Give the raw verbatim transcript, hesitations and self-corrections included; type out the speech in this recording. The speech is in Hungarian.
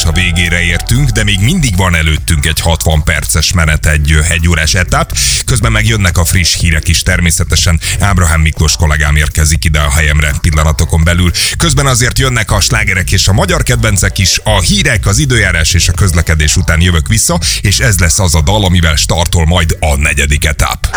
a végére értünk, de még mindig van előttünk egy hatvan perces menet, egy egyórás etap. Közben megjönnek a friss hírek is természetesen. Ábrahám Miklós kollégám érkezik ide a helyemre pillanatokon belül. Közben azért jönnek a slágerek és a magyar kedvencek is, a hírek, az időjárás és a közlekedés után jövök vissza, és ez lesz az a dal, amivel startol majd a negyedik etap.